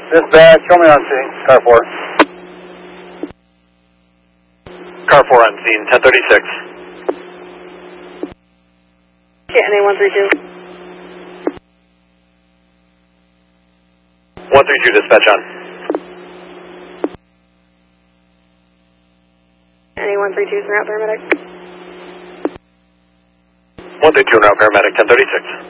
Dispatch, show me on scene. Car 4. Car 4 on scene, 1036. NA 132. 132 dispatch on. NA 132 is route paramedic. 132 route paramedic, 1036.